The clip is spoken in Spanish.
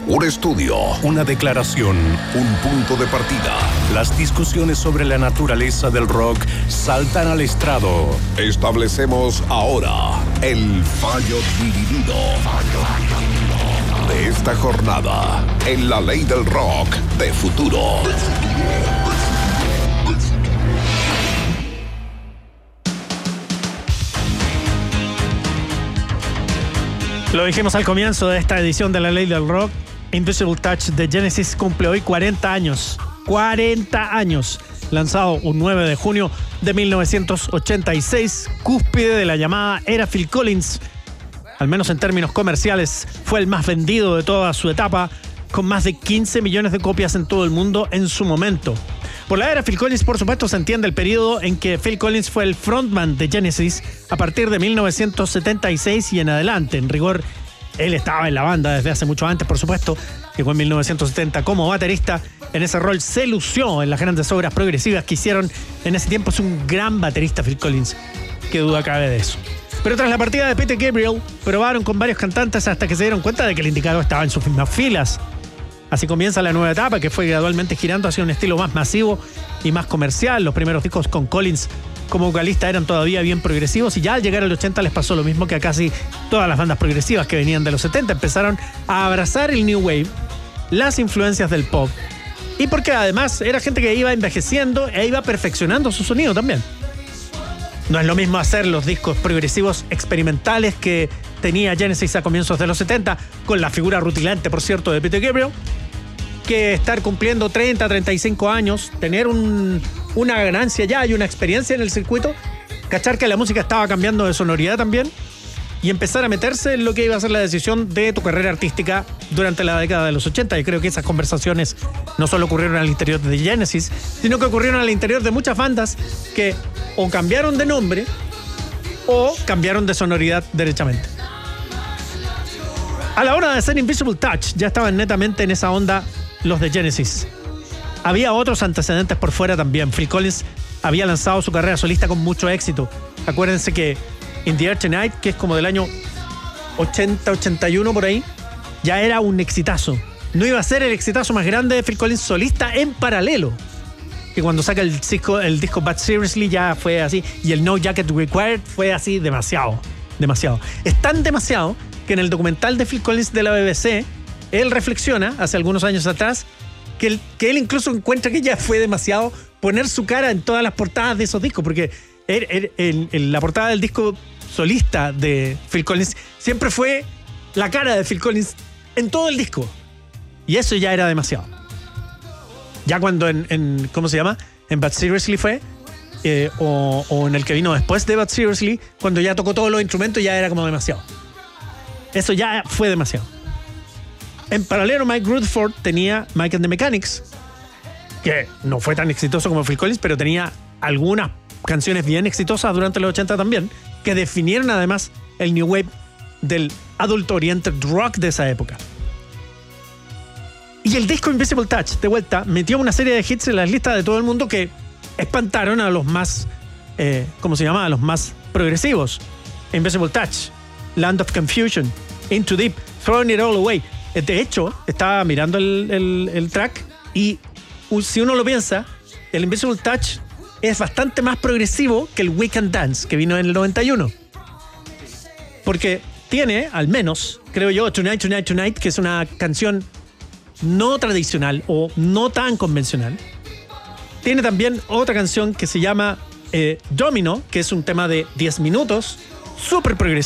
Un estudio, una declaración, un punto de partida. Las discusiones sobre la naturaleza del rock saltan al estrado. Establecemos ahora el fallo dividido de esta jornada en la ley del rock de futuro. Lo dijimos al comienzo de esta edición de la Ley del Rock. Invisible Touch de Genesis cumple hoy 40 años. 40 años. Lanzado un 9 de junio de 1986, cúspide de la llamada era Phil Collins. Al menos en términos comerciales, fue el más vendido de toda su etapa, con más de 15 millones de copias en todo el mundo en su momento. Por la era Phil Collins, por supuesto, se entiende el periodo en que Phil Collins fue el frontman de Genesis a partir de 1976 y en adelante. En rigor, él estaba en la banda desde hace mucho antes, por supuesto. Llegó en 1970 como baterista. En ese rol se lució en las grandes obras progresivas que hicieron en ese tiempo. Es un gran baterista Phil Collins, qué duda cabe de eso. Pero tras la partida de Peter Gabriel, probaron con varios cantantes hasta que se dieron cuenta de que el indicado estaba en sus mismas filas. Así comienza la nueva etapa, que fue gradualmente girando hacia un estilo más masivo y más comercial. Los primeros discos con Collins como vocalista eran todavía bien progresivos, y ya al llegar al 80 les pasó lo mismo que a casi todas las bandas progresivas que venían de los 70. Empezaron a abrazar el New Wave, las influencias del pop, y porque además era gente que iba envejeciendo e iba perfeccionando su sonido también. No es lo mismo hacer los discos progresivos experimentales que tenía Genesis a comienzos de los 70, con la figura rutilante, por cierto, de Peter Gabriel, que estar cumpliendo 30, 35 años, tener una ganancia ya y una experiencia en el circuito, cachar que la música estaba cambiando de sonoridad también, y empezar a meterse en lo que iba a ser la decisión de tu carrera artística durante la década de los 80. Y creo que esas conversaciones no solo ocurrieron al interior de Genesis, sino que ocurrieron al interior de muchas bandas que o cambiaron de nombre o cambiaron de sonoridad derechamente. A la hora de hacer Invisible Touch, ya estaban netamente en esa onda los de Genesis. Había otros antecedentes por fuera también. Phil Collins había lanzado su carrera solista con mucho éxito. Acuérdense que In the Air Tonight, que es como del año 80, 81 por ahí, ya era un exitazo. No iba a ser el exitazo más grande de Phil Collins solista en paralelo. Que cuando saca el disco But Seriously ya fue así. Y el No Jacket Required fue así demasiado. Es tan demasiado que en el documental de Phil Collins de la BBC, él reflexiona, hace algunos años atrás, que él incluso encuentra que ya fue demasiado poner su cara en todas las portadas de esos discos, porque en la portada del disco solista de Phil Collins siempre fue la cara de Phil Collins en todo el disco. Y eso ya era demasiado. Ya cuando ¿cómo se llama? En But Seriously fue, o en el que vino después de But Seriously, cuando ya tocó todos los instrumentos, ya era como demasiado. Eso ya fue demasiado. En paralelo, Mike Rutherford tenía Mike and the Mechanics, que no fue tan exitoso como Phil Collins, pero tenía algunas canciones bien exitosas durante los 80 también, que definieron además el New Wave del Adult Oriented Rock de esa época. Y el disco Invisible Touch, de vuelta, metió una serie de hits en las listas de todo el mundo que espantaron a los más, ¿cómo se llama? A los más progresivos. Invisible Touch, Land of Confusion, Into Deep, Throwing It All Away. De hecho, estaba mirando el track, y si uno lo piensa, el Invisible Touch es bastante más progresivo que el We Can Dance, que vino en el 91. Porque tiene, al menos, creo yo, Tonight, Tonight, Tonight, que es una canción no tradicional o no tan convencional. Tiene también otra canción que se llama Domino, que es un tema de 10 minutos, súper progresivo.